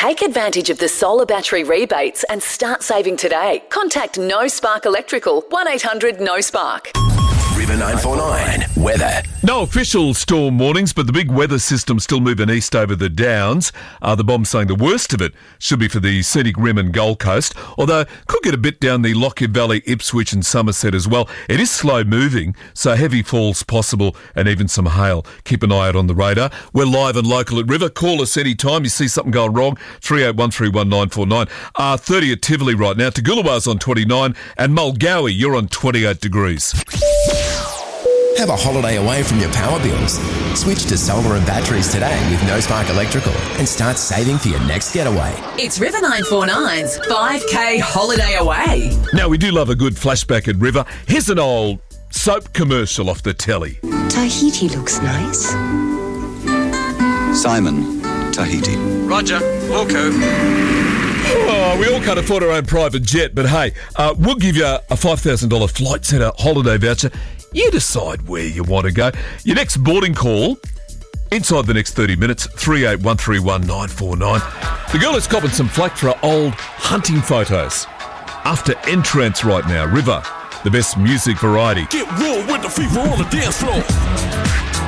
Take advantage of the solar battery rebates and start saving today. Contact No Spark Electrical, 1800 No Spark. River 949 weather. No official storm warnings, but the big weather system still moving east over the Downs. The bomb's saying the worst of it should be for the scenic Rim and Gold Coast, although could get a bit down the Lockyer Valley, Ipswich and Somerset as well. It is slow moving, so heavy falls possible and even some hail. Keep an eye out on the radar. We're live and local at River. Call us anytime you see something going wrong. 38131949. 30 at Tivoli right now. Toogoolawah's on 29 and Mulgowie, you're on 28 degrees. Have a holiday away from your power bills. Switch to solar and batteries today with No Spark Electrical and start saving for your next getaway. It's River 949's 5K holiday away. Now, we do love a good flashback at River. Here's an old soap commercial off the telly. Tahiti looks nice. Simon, Tahiti. Roger, Wilco. Oh, we all can't afford our own private jet, but hey, we'll give you a $5,000 Flight Centre holiday voucher. You decide where you want to go. Your next boarding call, inside the next 30 minutes, 38131949. The girl is copping some flack for her old hunting photos. After entrance right now, River, the best music variety. Get real with the fever on the dance floor.